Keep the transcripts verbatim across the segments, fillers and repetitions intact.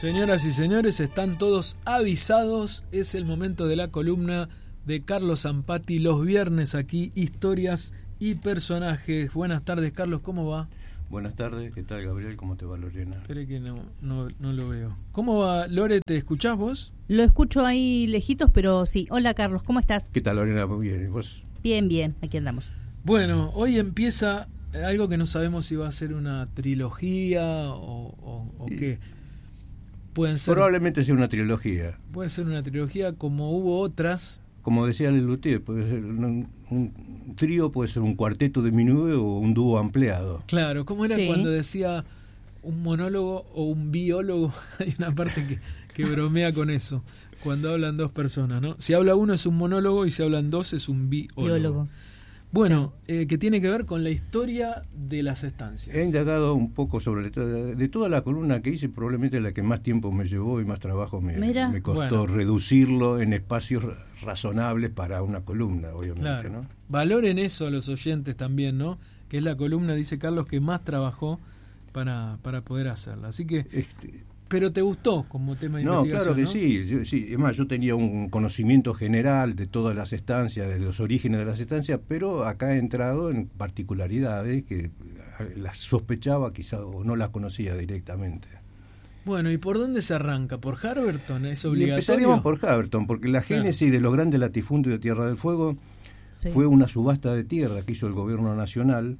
Señoras y señores, están todos avisados. Es el momento de la columna de Carlos Zampati los viernes aquí, historias y personajes. Buenas tardes, Carlos, ¿cómo va? Buenas tardes, ¿qué tal, Gabriel? ¿Cómo te va, Lorena? Espere que no, no, no lo veo. ¿Cómo va, Lore? ¿Te escuchás vos? Lo escucho ahí lejitos, pero sí. Hola, Carlos, ¿cómo estás? ¿Qué tal, Lorena? Muy bien, ¿y vos? Bien, bien, aquí andamos. Bueno, hoy empieza algo que no sabemos si va a ser una trilogía o, o, o sí. qué. Pueden ser, Probablemente sea una trilogía. Puede ser una trilogía como hubo otras. Como decía Lelutier, puede ser un, un trío, puede ser un cuarteto diminuido o un dúo ampliado. Claro, ¿cómo era sí. cuando decía un monólogo o un biólogo? Hay una parte que, que bromea con eso, cuando hablan dos personas, ¿no? Si habla uno es un monólogo y si hablan dos es un biólogo. biólogo. Bueno, eh, que tiene que ver con la historia de las estancias. He indagado un poco sobre de, de toda la columna que hice, probablemente la que más tiempo me llevó y más trabajo me, me costó bueno. reducirlo en espacios razonables para una columna, obviamente, claro. ¿no? Valoren eso a los oyentes también, ¿no? Que es la columna, dice Carlos, que más trabajó para, para poder hacerla. Así que... Este, pero te gustó como tema de no, investigación, claro que ¿no? sí, yo, sí. Es más, yo tenía un conocimiento general de todas las estancias, de los orígenes de las estancias, pero acá he entrado en particularidades que las sospechaba quizá o no las conocía directamente. Bueno, ¿y por dónde se arranca? ¿Por Harberton? ¿Es obligatorio? Y empezaríamos por Harberton, porque la génesis claro. de los grandes latifundios de Tierra del Fuego sí. fue una subasta de tierra que hizo el gobierno nacional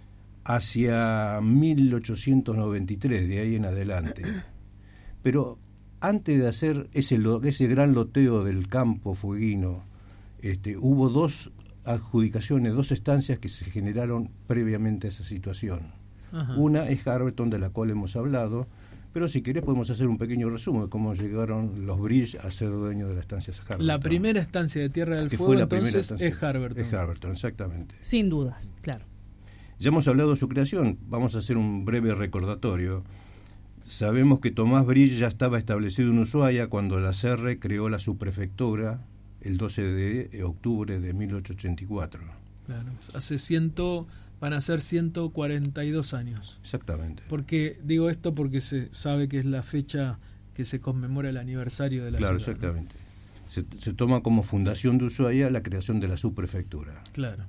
hacia mil ochocientos noventa y tres, de ahí en adelante. Pero antes de hacer ese, ese gran loteo del campo fueguino, este, hubo dos adjudicaciones, dos estancias que se generaron previamente a esa situación. Ajá. Una es Harberton, de la cual hemos hablado, pero si querés podemos hacer un pequeño resumen de cómo llegaron los Bridge a ser dueños de las estancias Harberton. La primera estancia de Tierra del que Fuego fue la entonces estancia, es Harberton. Es Harberton, exactamente. Sin dudas, claro. Ya hemos hablado de su creación, vamos a hacer un breve recordatorio. Sabemos que Tomás Bridge ya estaba establecido en Ushuaia cuando la C E R creó la subprefectura el doce de octubre de mil ochocientos ochenta y cuatro. Claro, hace ciento, van a ser ciento cuarenta y dos años. Exactamente. Porque digo esto porque se sabe que es la fecha que se conmemora el aniversario de la claro, ciudad. Claro, exactamente. ¿No? Se, se toma como fundación de Ushuaia la creación de la subprefectura. Claro.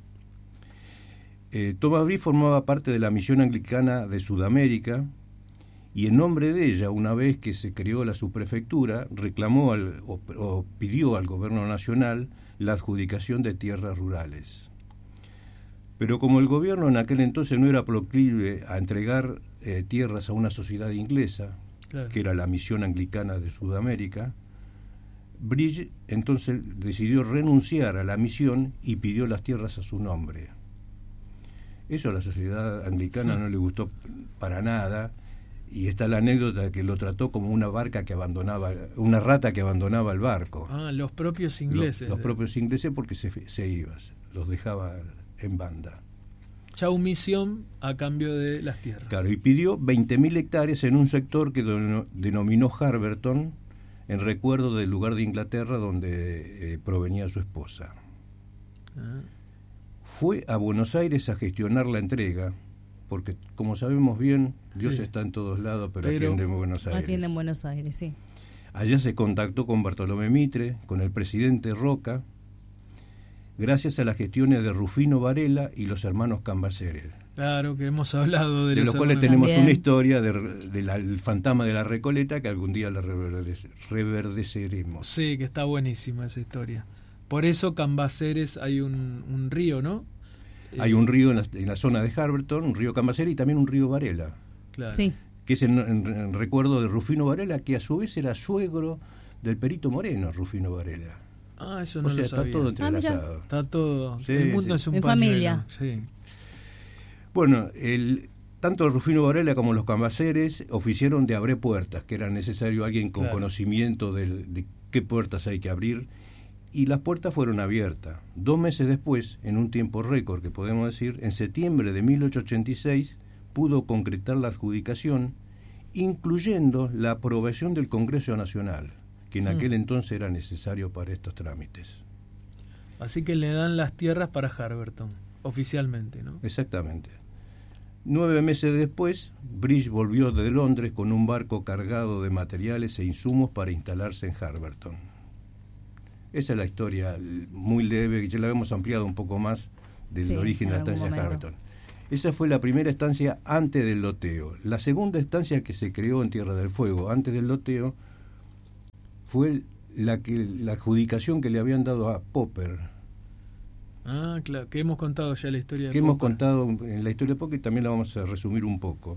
Eh, Tomás Bridge formaba parte de la misión anglicana de Sudamérica. Y en nombre de ella, una vez que se creó la subprefectura, reclamó al, o, o pidió al gobierno nacional la adjudicación de tierras rurales. Pero como el gobierno en aquel entonces no era proclive a entregar eh, tierras a una sociedad inglesa, claro. que era la misión anglicana de Sudamérica, Bridge entonces decidió renunciar a la misión y pidió las tierras a su nombre. Eso a la sociedad anglicana no le gustó para nada. Y está la anécdota que lo trató como una barca que abandonaba, una rata que abandonaba el barco. Ah, los propios ingleses. Los, los propios ingleses porque se, se iban, los dejaba en banda. Chau misión a cambio de las tierras. Claro, y pidió veinte mil hectáreas en un sector que do, denominó Harberton, en recuerdo del lugar de Inglaterra donde eh, provenía su esposa. Ah. Fue a Buenos Aires a gestionar la entrega, porque como sabemos bien, Dios sí. está en todos lados, pero, pero atiende en Buenos Aires. Atiende en Buenos Aires, sí. Allá se contactó con Bartolomé Mitre, con el presidente Roca, gracias a las gestiones de Rufino Varela y los hermanos Cambaceres. Claro, que hemos hablado de, de los los cuales hermanos. tenemos También. una historia del de de fantasma de la Recoleta que algún día la reverdece, reverdeceremos. Sí, que está buenísima esa historia. Por eso Cambaceres hay un, un río, ¿no? Hay un río en la, en la zona de Harberton, un río Cambaceres y también un río Varela. Claro. Sí. Que es en, en, en recuerdo de Rufino Varela, que a su vez era suegro del Perito Moreno, Rufino Varela. Ah, eso no o sea, lo está sabía. todo entrelazado. Ah, está todo. Sí, el mundo sí. es un en pañuelo. familia. Sí. Bueno, el, tanto Rufino Varela como los Cambaceres oficiaron de abrir puertas, que era necesario alguien con claro. conocimiento de, de qué puertas hay que abrir. Y las puertas fueron abiertas. Dos meses después, en un tiempo récord que podemos decir, en septiembre de mil ochocientos ochenta y seis, pudo concretar la adjudicación, incluyendo la aprobación del Congreso Nacional, que en hmm. aquel entonces era necesario para estos trámites. Así que le dan las tierras para Harberton, oficialmente, ¿no? Exactamente. Nueve meses después, Bridge volvió de Londres con un barco cargado de materiales e insumos para instalarse en Harberton. Esa es la historia muy leve, que ya la hemos ampliado un poco más del sí, origen de la estancia de Harberton. Esa fue la primera estancia antes del loteo. La segunda estancia que se creó en Tierra del Fuego antes del loteo fue la que la adjudicación que le habían dado a Popper. Ah, claro, que hemos contado ya la historia de que Popper. hemos contado en la historia de Popper y también la vamos a resumir un poco.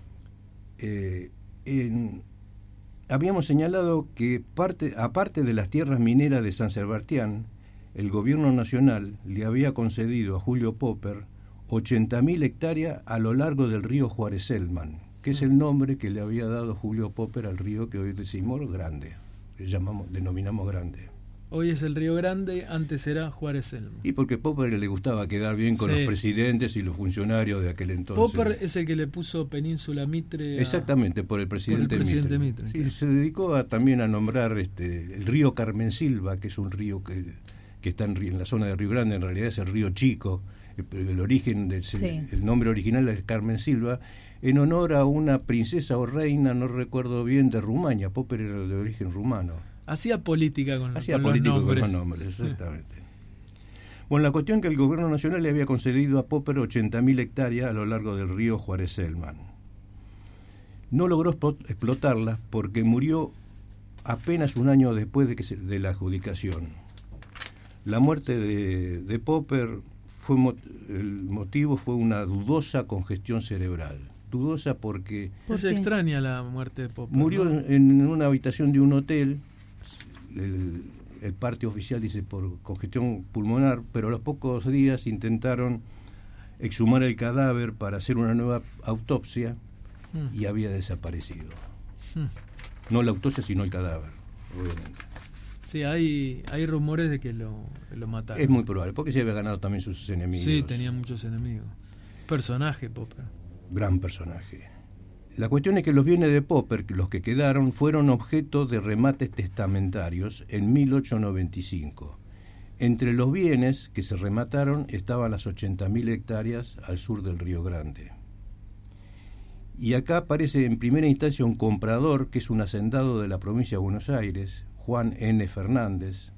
Eh, en, habíamos señalado que parte, aparte de las tierras mineras de San Sebastián, el gobierno nacional le había concedido a Julio Popper ochenta mil hectáreas a lo largo del río Juárez-Selman, que es el nombre que le había dado Julio Popper al río que hoy decimos Grande, que llamamos, denominamos Grande. Hoy es el Río Grande, antes era Juárez-Selman. Y porque Popper le gustaba quedar bien con sí. los presidentes y los funcionarios de aquel entonces. Popper es el que le puso Península Mitre a... Exactamente, por el presidente, por el presidente Mitre. Mitre. Sí, se dedicó a, también a nombrar este el río Carmen Silva, que es un río que, que está en, en la zona de Río Grande, en realidad es el río Chico. El, el origen, del, sí. el nombre original es Carmen Silva, en honor a una princesa o reina, no recuerdo bien, de Rumania. Popper era de origen rumano. Hacía política con, Hacía con política los nombres. con los nombres, exactamente. Sí. Bueno, la cuestión es que el gobierno nacional le había concedido a Popper ochenta mil hectáreas a lo largo del río Juárez-Selman. No logró explotarlas porque murió apenas un año después de, que se, de la adjudicación. La muerte de, de Popper, fue el motivo fue una dudosa congestión cerebral. Dudosa porque... ¿Por qué? Se extraña la muerte de Popper. Murió ¿no? en, en una habitación de un hotel. El, el parte oficial dice por congestión pulmonar, pero a los pocos días intentaron exhumar el cadáver para hacer una nueva autopsia mm. y había desaparecido. Mm. No la autopsia, sino el cadáver, obviamente. Sí, hay hay rumores de que lo, que lo mataron. Es muy probable, porque se había ganado también sus enemigos. Sí, tenía muchos enemigos. Personaje, Popper. Gran personaje. La cuestión es que los bienes de Popper, los que quedaron, fueron objeto de remates testamentarios en mil ochocientos noventa y cinco. Entre los bienes que se remataron estaban las ochenta mil hectáreas al sur del Río Grande. Y acá aparece en primera instancia un comprador, que es un hacendado de la provincia de Buenos Aires, Juan N. Fernández,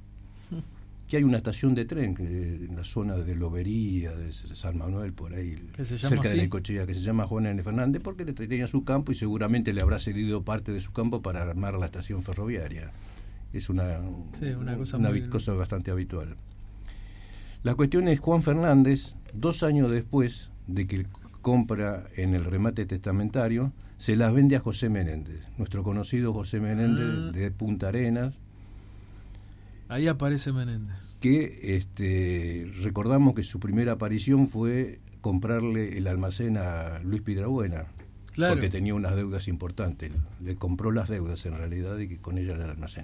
que hay una estación de tren que, en la zona de Lobería, de San Manuel, por ahí, cerca de Necochea, que se llama Juan N. Fernández, porque le tenía su campo y seguramente le habrá cedido parte de su campo para armar la estación ferroviaria. Es una, sí, una, cosa, una muy... cosa bastante habitual. La cuestión es Juan Fernández, dos años después de que compra en el remate testamentario, se las vende a José Menéndez, nuestro conocido José Menéndez ah. de Punta Arenas. Ahí aparece Menéndez. Que este, recordamos que su primera aparición fue comprarle el almacén a Luis Piedrabuena, claro. porque tenía unas deudas importantes. Le compró las deudas en realidad y con ella el almacén.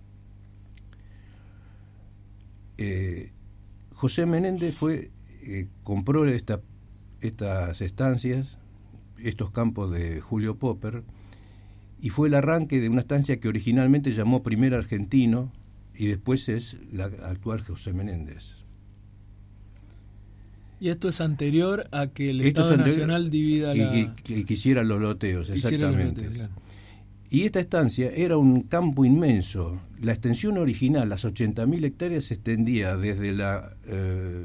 Eh, José Menéndez fue eh, compró esta, estas estancias, estos campos de Julio Popper, y fue el arranque de una estancia que originalmente llamó Primer Argentino, y después es la actual José Menéndez. Y esto es anterior a que el esto Estado Nacional divida y, la... Y, y quisiera los loteos, exactamente. Los loteos, claro. Y esta estancia era un campo inmenso. La extensión original, las ochenta mil hectáreas, se extendía desde la eh,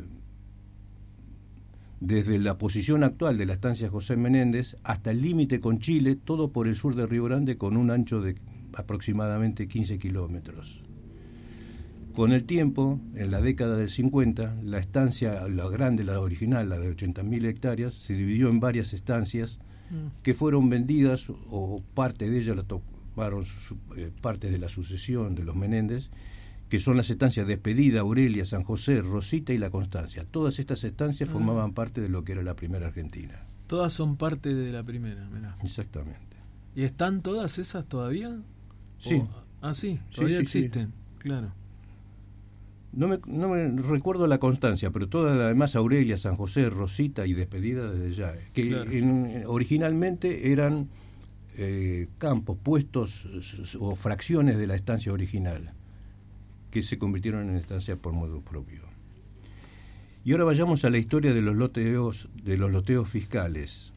desde la posición actual de la estancia José Menéndez hasta el límite con Chile, todo por el sur de Río Grande, con un ancho de aproximadamente quince kilómetros. Con el tiempo, en la década del cincuenta, la estancia, la grande, la original, la de ochenta mil hectáreas, se dividió en varias estancias mm. que fueron vendidas, o parte de ellas la tomaron eh, parte de la sucesión de los Menéndez, que son las estancias Despedida, Aurelia, San José, Rosita y La Constancia. Todas estas estancias mm. formaban parte de lo que era la primera Argentina. Todas son parte de la primera, mirá. Exactamente. ¿Y están todas esas todavía? Sí. ¿O? Ah, sí, todavía sí, sí, existen, sí. Claro. No me, no me recuerdo La Constancia, pero todas además Aurelia, San José, Rosita y Despedida desde ya, que claro. en, originalmente eran eh, campos, puestos o fracciones de la estancia original, que se convirtieron en estancia por modo propio. Y ahora vayamos a la historia de los loteos, de los loteos fiscales.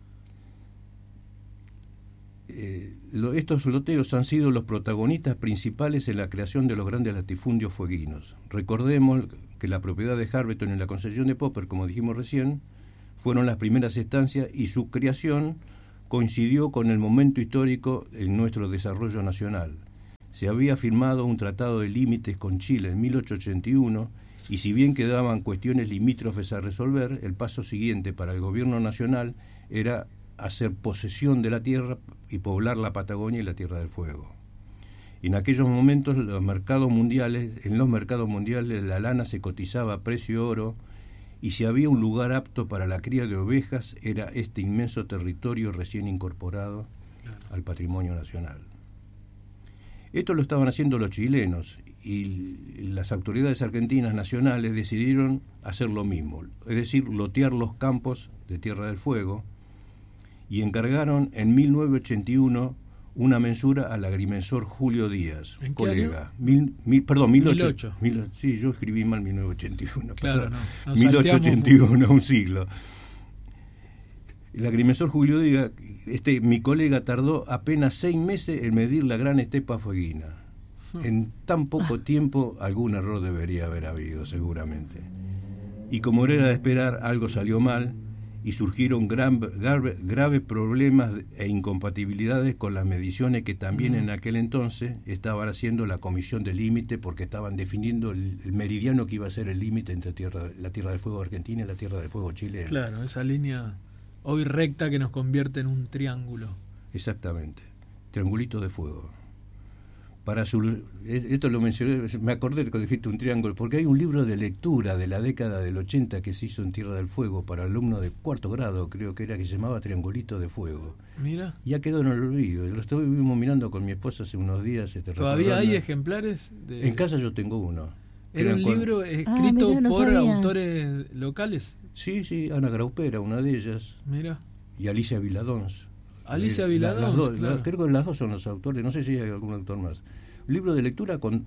Eh, lo, estos loteos han sido los protagonistas principales en la creación de los grandes latifundios fueguinos. Recordemos que la propiedad de Harberton y la concesión de Popper, como dijimos recién, fueron las primeras estancias y su creación coincidió con el momento histórico en nuestro desarrollo nacional. Se había firmado un tratado de límites con Chile en mil ochocientos ochenta y uno y si bien quedaban cuestiones limítrofes a resolver, el paso siguiente para el gobierno nacional era hacer posesión de la tierra y poblar la Patagonia y la Tierra del Fuego. Y en aquellos momentos los mercados mundiales, en los mercados mundiales la lana se cotizaba a precio de oro y si había un lugar apto para la cría de ovejas era este inmenso territorio recién incorporado al patrimonio nacional. Esto lo estaban haciendo los chilenos y las autoridades argentinas nacionales decidieron hacer lo mismo, es decir, lotear los campos de Tierra del Fuego y encargaron en mil novecientos ochenta y uno una mensura al agrimensor Julio Díaz, ¿En qué colega. Mil, mil, perdón, mil ocho. Mil ocho. Sí, yo escribí mal mil novecientos ochenta y uno. Claro, no. Nos mil ochocientos ochenta y uno, un siglo. El agrimensor Julio Díaz, este, mi colega tardó apenas seis meses en medir la gran estepa fueguina. En tan poco tiempo algún error debería haber habido, seguramente. Y como era de esperar, algo salió mal y surgieron gran, grave, graves problemas e incompatibilidades con las mediciones que también en aquel entonces estaban haciendo la comisión de límite, porque estaban definiendo el, el meridiano que iba a ser el límite entre tierra, la Tierra del Fuego argentina y la Tierra del Fuego chilena. Claro, esa línea hoy recta que nos convierte en un triángulo. Exactamente, triangulito de fuego. Para su, esto lo mencioné, me acordé cuando dijiste un triángulo, porque hay un libro de lectura de la década del ochenta que se hizo en Tierra del Fuego para alumnos de cuarto grado, creo que era, que se llamaba Triangulito de Fuego. Mira. Ya quedó en el olvido. Lo estuvimos mirando con mi esposa hace unos días. Este, ¿Todavía hay ejemplares? De... En casa yo tengo uno. ¿Era un cual... libro escrito ah, mirá, no por sabía. autores locales? Sí, sí, Ana Graupera, una de ellas. Mira. Y Alicia Viladons. Alicia eh, Viladons, las dos, claro. las, creo que las dos son los autores, no sé si hay algún autor más. Un libro de lectura con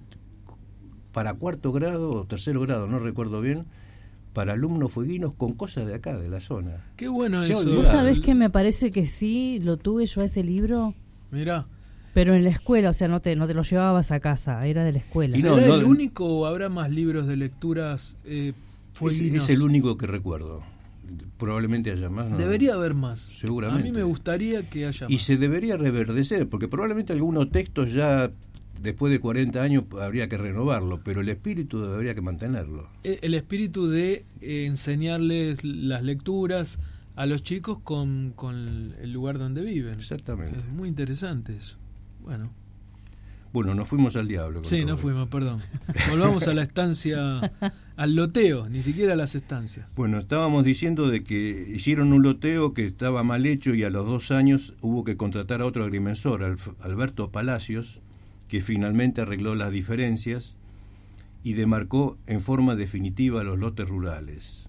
para cuarto grado o tercero grado, no recuerdo bien, para alumnos fueguinos con cosas de acá, de la zona. Qué bueno Se eso. ¿Vos sabés que me parece que sí, lo tuve yo ese libro? Mirá. Pero en la escuela, o sea, no te no te lo llevabas a casa, era de la escuela. ¿Será no, no, el único o habrá más libros de lecturas eh, fueguinos? Es, es el único que recuerdo. Probablemente haya más. ¿no? Debería haber más. Seguramente. A mí me gustaría que haya más. Y se debería reverdecer, porque probablemente algunos textos ya después de cuarenta años habría que renovarlo, pero el espíritu debería que mantenerlo. El espíritu de eh, enseñarles las lecturas a los chicos con, con el lugar donde viven. Exactamente. Es muy interesante eso. Bueno. Bueno, nos fuimos al diablo. Sí, nos fuimos, perdón. Volvamos a la estancia, al loteo, ni siquiera a las estancias. Bueno, estábamos diciendo de que hicieron un loteo que estaba mal hecho y a los dos años hubo que contratar a otro agrimensor, Alberto Palacios, que finalmente arregló las diferencias y demarcó en forma definitiva los lotes rurales.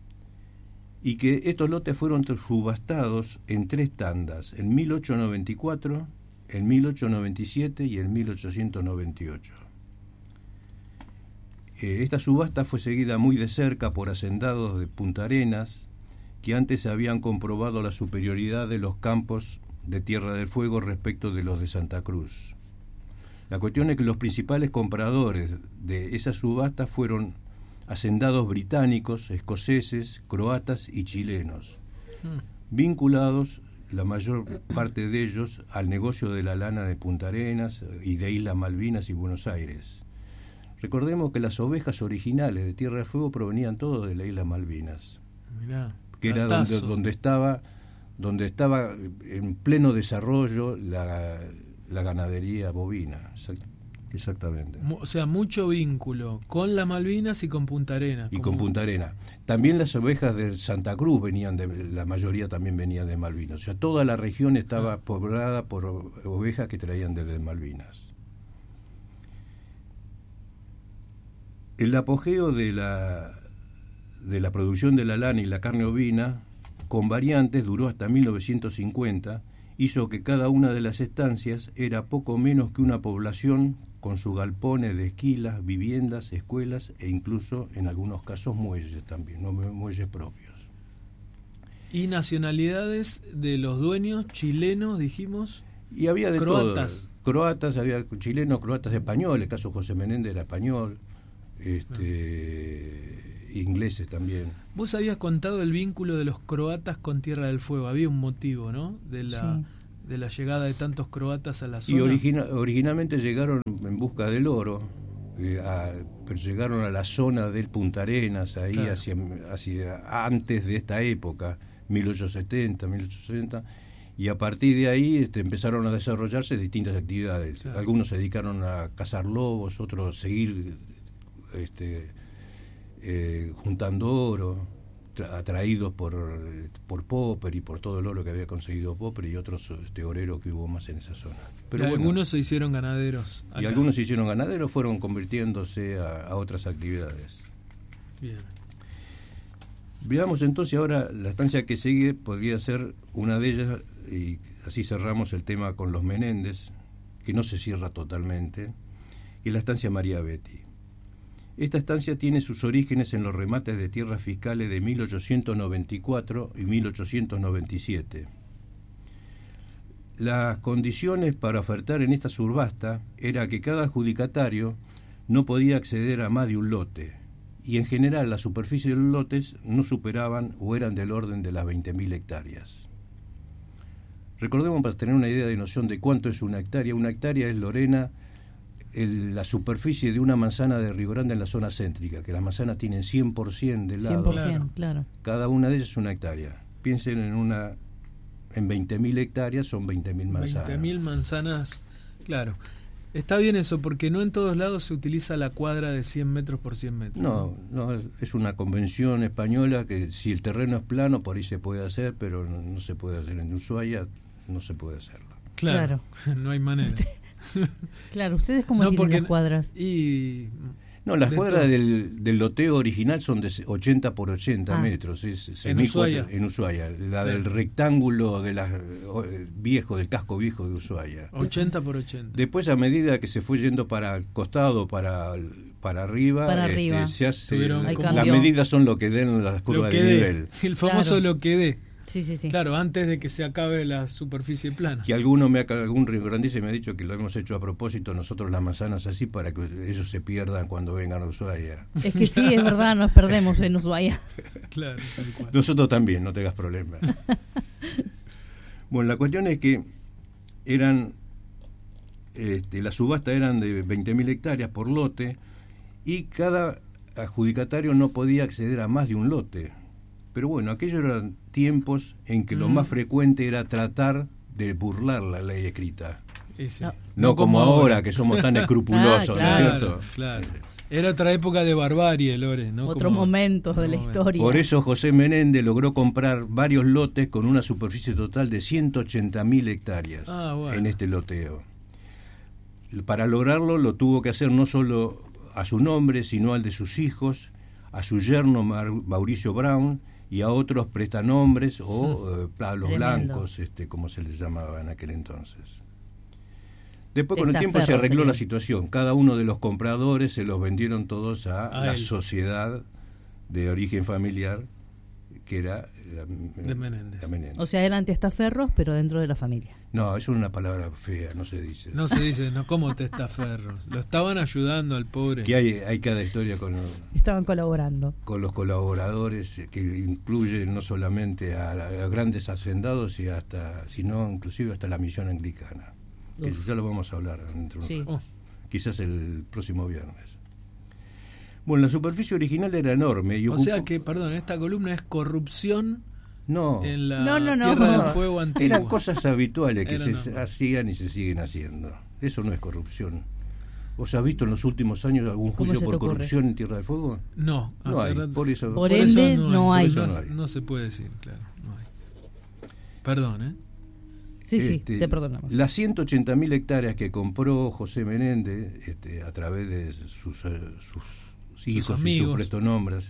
Y que estos lotes fueron subastados en tres tandas, en mil ochocientos noventa y cuatro, en mil ochocientos noventa y siete y en mil ochocientos noventa y ocho. Eh, esta subasta fue seguida muy de cerca por hacendados de Punta Arenas, que antes habían comprobado la superioridad de los campos de Tierra del Fuego respecto de los de Santa Cruz. La cuestión es que los principales compradores de esa subasta fueron hacendados británicos, escoceses, croatas y chilenos, hmm. vinculados, la mayor parte de ellos, al negocio de la lana de Punta Arenas y de Islas Malvinas y Buenos Aires. Recordemos que las ovejas originales de Tierra del Fuego provenían todos de la Isla Malvinas, Mirá, que era donde, donde estaba donde estaba en pleno desarrollo la, la ganadería bovina. Exactamente. O sea, mucho vínculo con las Malvinas y con Punta Arenas. Y con Punta Arenas. También las ovejas de Santa Cruz venían de, la mayoría también venían de Malvinas. O sea, toda la región estaba poblada por ovejas que traían desde Malvinas. El apogeo de la de la producción de la lana y la carne ovina con variantes duró hasta mil novecientos cincuenta hizo que cada una de las estancias era poco menos que una población con sus galpones de esquilas, viviendas, escuelas e incluso en algunos casos muelles también, no muelles propios. ¿Y nacionalidades de los dueños? ¿Chilenos, dijimos? Y había de croatas. todo. Croatas, había chilenos, croatas, españoles, el caso José Menéndez era español, este, ah. ingleses también. Vos habías contado el vínculo de los croatas con Tierra del Fuego, había un motivo, ¿no? De la, sí. de la llegada de tantos croatas a la zona. Y origina, originalmente llegaron en busca del oro, eh, a, pero llegaron a la zona del Punta Arenas, ahí claro. hacia, hacia antes de esta época, mil ochocientos setenta, mil ochocientos sesenta, y a partir de ahí este, empezaron a desarrollarse distintas actividades. Claro. Algunos se dedicaron a cazar lobos, otros a seguir este, eh, juntando oro, tra- atraídos por, por Popper y por todo el oro que había conseguido Popper y otros este, oreros que hubo más en esa zona. Pero y bueno, algunos se hicieron ganaderos. Acá. Y algunos se hicieron ganaderos, fueron convirtiéndose a, a otras actividades. Bien. Veamos entonces ahora la estancia que sigue, podría ser una de ellas, y así cerramos el tema con los Menéndez, que no se cierra totalmente, y la estancia María Betty. Esta estancia tiene sus orígenes en los remates de tierras fiscales de mil ochocientos noventa y cuatro y mil ochocientos noventa y siete. Las condiciones para ofertar en esta subasta era que cada adjudicatario no podía acceder a más de un lote, y en general la superficie de los lotes no superaban o eran del orden de las veinte mil hectáreas. Recordemos, para tener una idea de noción de cuánto es una hectárea, una hectárea es, Lorena, el, la superficie de una manzana de Río Grande en la zona céntrica, que las manzanas tienen cien por ciento del lado. cien por ciento, claro. Cada una de ellas es una hectárea. Piensen en una en veinte mil hectáreas, son veinte mil manzanas. veinte mil manzanas, claro. Está bien eso, porque no en todos lados se utiliza la cuadra de cien metros por cien metros. No, no, es una convención española que si el terreno es plano, por ahí se puede hacer, pero no, no se puede hacer. En Ushuaia no se puede hacerlo. Claro, claro. No hay manera. Usted, claro, ¿ustedes cómo no, tienen las cuadras? Y... No, las cuadras del, del loteo original son de ochenta por ochenta ah. metros. Es, es en Ushuaia. En Ushuaia. La del rectángulo de la, viejo, del casco viejo de Ushuaia. ochenta por ochenta. Después, a medida que se fue yendo para el costado, para, para arriba, para este, arriba. se hace, Tuvieron, las medidas son lo que den las curvas de nivel. El famoso claro. lo que dé. Sí, sí, sí. Claro, antes de que se acabe la superficie plana. Que alguno me ha, algún riograndense me ha dicho que lo hemos hecho a propósito nosotros las manzanas así para que ellos se pierdan cuando vengan a Ushuaia. Es que sí, es verdad, nos perdemos en Ushuaia. Claro, tal cual. Nosotros también, no tengas problemas. Bueno, la cuestión es que eran este, las subastas eran de veinte mil hectáreas por lote y cada adjudicatario no podía acceder a más de un lote. Pero bueno, aquellos eran tiempos en que mm. lo más frecuente era tratar de burlar la ley escrita. Sí. No, no como, como ahora, ahora, que somos tan escrupulosos, ah, claro. ¿no es cierto? Claro. Era otra época de barbarie, Lore, ¿no? Otros como, momentos de la momento. historia. Por eso José Menéndez logró comprar varios lotes con una superficie total de ciento ochenta mil hectáreas ah, bueno. en este loteo. Para lograrlo lo tuvo que hacer no solo a su nombre, sino al de sus hijos, a su yerno Mauricio Brown, y a otros prestanombres o eh, a los Tremendo. blancos, este, como se les llamaba en aquel entonces. Después, con el tiempo, se arregló sería. la situación. Cada uno de los compradores se los vendieron todos a, a la él. sociedad de origen familiar, que era la, de Menéndez. La Menéndez. O sea, eran testaferros, pero dentro de la familia. No, eso es una palabra fea, no se dice. No se dice, no, ¿cómo testaferros? Lo estaban ayudando al pobre. Que hay, hay cada historia con los, estaban colaborando. Con los colaboradores, que incluyen no solamente a, a grandes hacendados, y hasta, sino inclusive hasta la misión anglicana. Que Uf. ya lo vamos a hablar dentro de un rato. Quizás el próximo viernes. Bueno, la superficie original era enorme. Y o ocupó... sea que, perdón, esta columna es corrupción no. en la no, no, no. Tierra no. del Fuego antigua. Eran cosas habituales que Era se no. hacían y se siguen haciendo. Eso no es corrupción. ¿Vos has visto en los últimos años algún juicio por corrupción en Tierra del Fuego? No. No hay. Por eso, por ende, no, no hay. Por eso no, no, hay. no se puede decir, claro. No hay. Perdón, ¿eh? Sí, sí, este, te perdonamos. Las ciento ochenta mil hectáreas que compró José Menéndez este, a través de sus, uh, sus hijos sus y sus prestanombres,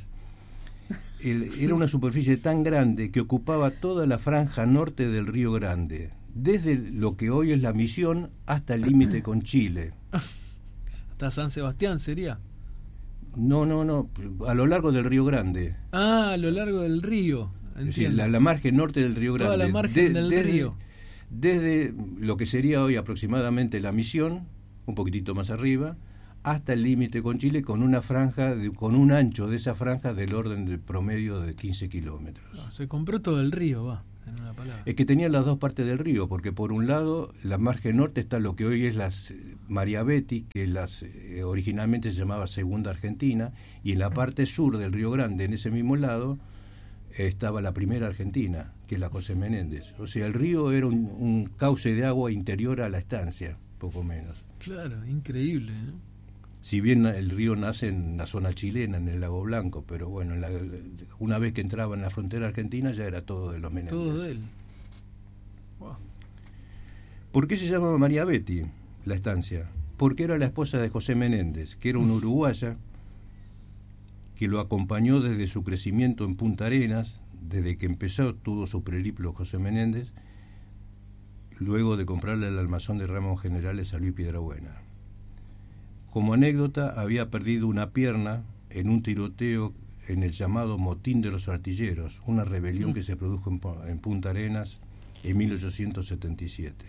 el, era una superficie tan grande que ocupaba toda la franja norte del Río Grande, desde lo que hoy es la Misión hasta el límite con Chile. ¿Hasta San Sebastián sería? No, no, no, a lo largo del Río Grande. Ah, a lo largo del río. Es decir, la, la margen norte del Río Grande. Toda la margen de, del desde, río. Desde lo que sería hoy aproximadamente la Misión, un poquitito más arriba, hasta el límite con Chile, con una franja, de, con un ancho de esa franja del orden de promedio de quince kilómetros. No, se compró todo el río, va, en una palabra. Es que tenía las dos partes del río, porque por un lado, la margen norte está lo que hoy es las María Betty, que las eh, originalmente se llamaba Segunda Argentina, y en la parte sur del Río Grande, en ese mismo lado, eh, estaba la Primera Argentina, que es la José Menéndez. O sea, el río era un, un cauce de agua interior a la estancia, poco menos. Claro, increíble, ¿no? Si bien el río nace en la zona chilena, en el Lago Blanco, pero bueno, en la, una vez que entraba en la frontera argentina ya era todo de los Menéndez. Todo de él. Wow. ¿Por qué se llama María Betty la estancia? Porque era la esposa de José Menéndez, que era una uruguaya que lo acompañó desde su crecimiento en Punta Arenas, desde que empezó todo su periplo José Menéndez, luego de comprarle el almazón de ramos generales a Luis Piedrabuena. Como anécdota, había perdido una pierna en un tiroteo en el llamado Motín de los Artilleros, una rebelión mm. que se produjo en, en Punta Arenas en mil ochocientos setenta y siete.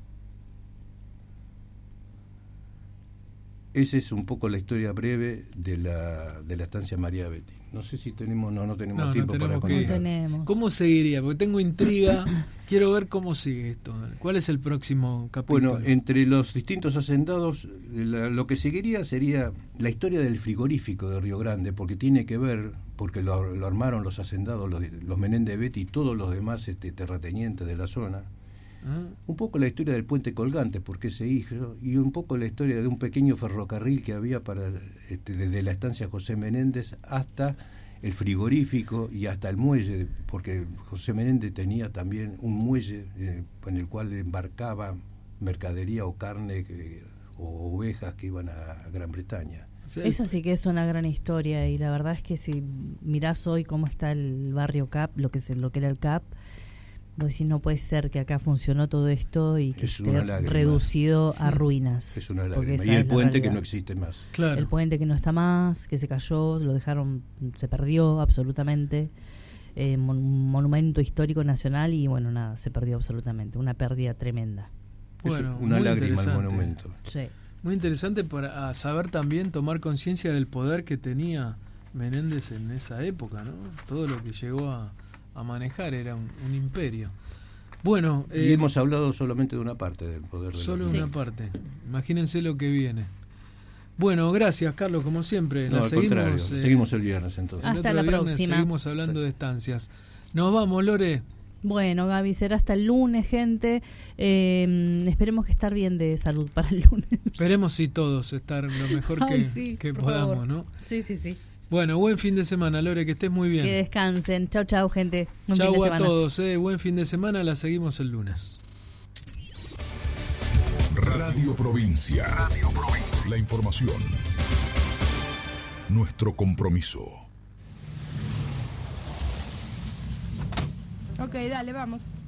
Esa es un poco la historia breve de la, de la estancia María Betty. No sé si tenemos, no, no tenemos no, tiempo no tenemos para que, contar. No tenemos. ¿Cómo seguiría? Porque tengo intriga, quiero ver cómo sigue esto. ¿Cuál es el próximo capítulo? Bueno, entre los distintos hacendados, la, lo que seguiría sería la historia del frigorífico de Río Grande, porque tiene que ver, porque lo, lo armaron los hacendados, los, los Menéndez Betty y todos los demás este, terratenientes de la zona. ¿Ah? Un poco la historia del puente colgante, porque se hizo, y un poco la historia de un pequeño ferrocarril que había para este, desde la estancia José Menéndez hasta el frigorífico y hasta el muelle, porque José Menéndez tenía también un muelle eh, en el cual embarcaba mercadería o carne eh, o ovejas que iban a Gran Bretaña. Esa sí que es una gran historia, y la verdad es que si mirás hoy cómo está el barrio Cap, lo que es lo que era el Cap, vos decís, no puede ser que acá funcionó todo esto y que es esté reducido a ruinas. Es una lágrima. Y el puente que no existe más. Claro. El puente que no está más, que se cayó, lo dejaron, se perdió absolutamente. Eh, mon- un monumento histórico nacional y bueno, nada, se perdió absolutamente. Una pérdida tremenda. Bueno, es una lágrima el monumento. Sí. Muy interesante para saber también, tomar conciencia del poder que tenía Menéndez en esa época, ¿no? Todo lo que llegó a a manejar, era un, un imperio. Bueno, y eh, hemos hablado solamente de una parte del poder de solo sí. una parte. Imagínense lo que viene. Bueno, gracias Carlos, como siempre. No, la al seguimos, eh, eh, seguimos el viernes entonces. Hasta el la viernes próxima. Seguimos hablando de estancias. Nos vamos, Lore. Bueno, Gaby, será hasta el lunes, gente. Eh, esperemos que estar bien de salud para el lunes. Esperemos sí todos estar lo mejor Ay, que, sí, que por podamos, favor. ¿no? Sí, sí, sí. Bueno, buen fin de semana, Lore, que estés muy bien. Que descansen. Chau, chau, gente. Buen chau fin de a semana. todos, eh. Buen fin de semana, la seguimos el lunes. Radio Provincia. Radio Provincia. La información. Nuestro compromiso. Ok, dale, vamos.